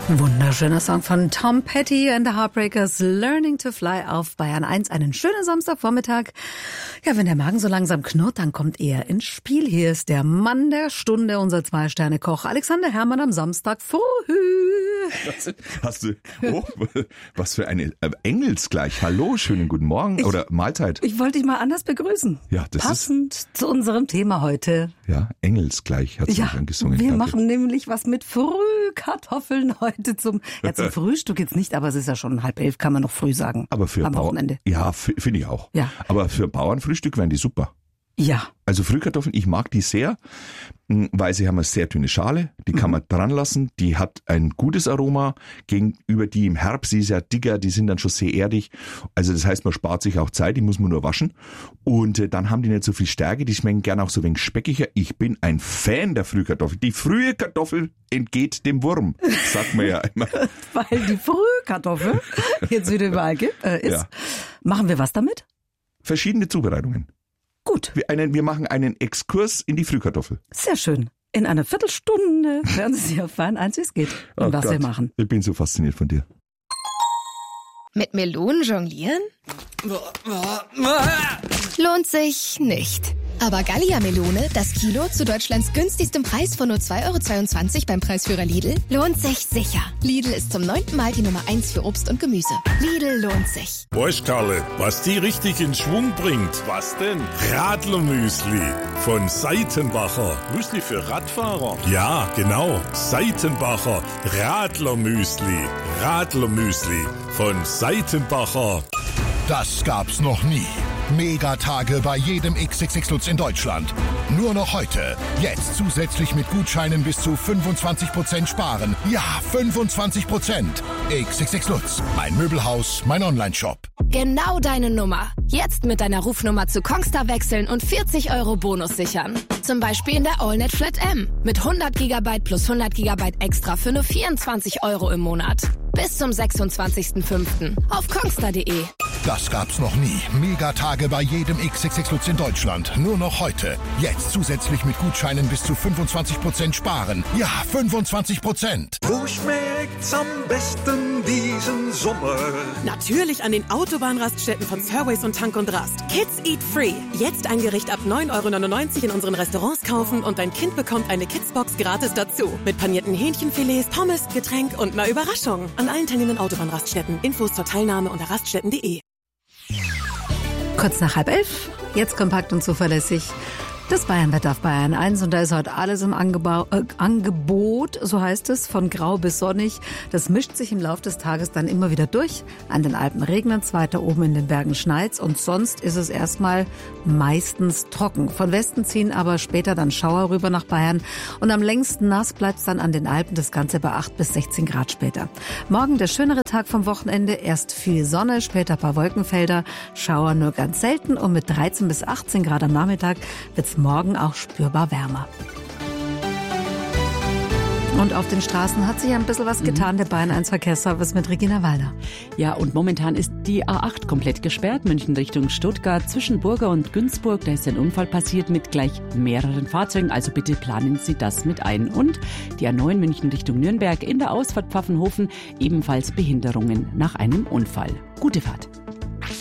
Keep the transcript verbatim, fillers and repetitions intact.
Wunderschöner Song von Tom Petty and the Heartbreakers, Learning to Fly auf Bayern eins. Einen schönen Samstagvormittag. Ja, wenn der Magen so langsam knurrt, dann kommt er ins Spiel. Hier ist der Mann der Stunde, unser Zwei-Sterne-Koch Alexander Herrmann am Samstag früh. Hast du, oh, was für eine äh, Engelsgleich. Hallo, schönen guten Morgen Ich- oder Mahlzeit. Ich wollte dich mal anders begrüßen. Ja, das Passend zu unserem Thema heute. Ja, Engelsgleich hat sie Ja, schon gesungen. wir Danke. machen nämlich was mit Frühkartoffeln heute zum, ja, zum Frühstück jetzt nicht, aber es ist ja schon halb elf, kann man noch früh sagen. Aber für am Bauern, Wochenende. ja, f- finde ich auch. Ja. Aber für Bauernfrühstück wären die super. Ja. Also Frühkartoffeln, ich mag die sehr, mh, weil sie haben eine sehr dünne Schale, die kann man dran lassen, die hat ein gutes Aroma gegenüber die im Herbst, die ist ja dicker, die sind dann schon sehr erdig, also das heißt, man spart sich auch Zeit, die muss man nur waschen und äh, dann haben die nicht so viel Stärke, die schmecken gerne auch so ein wenig speckiger. Ich bin ein Fan der Frühkartoffel. Die frühe Kartoffel entgeht dem Wurm, sagt man ja immer. Weil die Frühkartoffel jetzt wieder überall gibt, äh, ist. Ja. Machen wir was damit? Verschiedene Zubereitungen. Gut, Wir, einen, wir machen einen Exkurs in die Frühkartoffel. sehr schön. In einer Viertelstunde werden Sie sich erfahren, eins wie es geht und Oh was wir Gott, machen. Ich bin so fasziniert von dir. Mit Melonen jonglieren? Lohnt sich nicht. Aber Gallia-Melone, das Kilo zu Deutschlands günstigstem Preis von nur zwei Euro zweiundzwanzig beim Preisführer Lidl, lohnt sich sicher. Lidl ist zum neunten Mal die Nummer eins für Obst und Gemüse. Lidl lohnt sich. Weißt, Karle, was die richtig in Schwung bringt? Was denn? Radlermüsli von Seitenbacher. Müsli für Radfahrer? Ja, genau. Seitenbacher Radlermüsli. Radlermüsli von Seitenbacher. Das gab's noch nie. Megatage bei jedem X X X Lutz in Deutschland. Nur noch heute. Jetzt zusätzlich mit Gutscheinen bis zu fünfundzwanzig Prozent sparen. Ja, fünfundzwanzig Prozent. X X X Lutz. Mein Möbelhaus, mein Onlineshop. Genau deine Nummer. Jetzt mit deiner Rufnummer zu Kongstar wechseln und vierzig Euro Bonus sichern. Zum Beispiel in der AllNet Flat M. Mit hundert Gigabyte plus hundert Gigabyte extra für nur vierundzwanzig Euro im Monat. Bis zum sechsundzwanzigsten fünften auf kongstar punkt de. Das gab's noch nie. Megatage bei jedem X X X Lutz in Deutschland. Nur noch heute. Jetzt zusätzlich mit Gutscheinen bis zu fünfundzwanzig Prozent sparen. Ja, fünfundzwanzig Prozent. Wo schmeckt's am besten diesen Sommer? Natürlich an den Autobahnraststätten von Surways und Tank und Rast. Kids Eat Free. Jetzt ein Gericht ab neun Euro neunundneunzig in unseren Restaurants kaufen und dein Kind bekommt eine Kidsbox gratis dazu. Mit panierten Hähnchenfilets, Pommes, Getränk und einer Überraschung. An allen teilnehmenden Autobahnraststätten. Infos zur Teilnahme unter raststätten punkt de. Kurz nach halb elf, jetzt kompakt und zuverlässig. Das Bayernwetter auf Bayern eins und da ist heute alles im Angebau, äh, Angebot, so heißt es, von grau bis sonnig. Das mischt sich im Laufe des Tages dann immer wieder durch. An den Alpen regnet's, weiter oben in den Bergen schneit's und sonst ist es erstmal meistens trocken. Von Westen ziehen aber später dann Schauer rüber nach Bayern und am längsten nass bleibt's dann an den Alpen, das Ganze bei acht bis sechzehn Grad später. Morgen der schönere Tag vom Wochenende, erst viel Sonne, später ein paar Wolkenfelder, Schauer nur ganz selten und mit dreizehn bis achtzehn Grad am Nachmittag wird's morgen auch spürbar wärmer. Und auf den Straßen hat sich ein bisschen was getan, der Bayern eins Verkehrsservice mit Regina Walder. Ja, und momentan ist die A acht komplett gesperrt, München Richtung Stuttgart, zwischen Burger und Günzburg. Da ist ein Unfall passiert mit gleich mehreren Fahrzeugen, also bitte planen Sie das mit ein. Und die A neun München Richtung Nürnberg in der Ausfahrt Pfaffenhofen, ebenfalls Behinderungen nach einem Unfall. Gute Fahrt.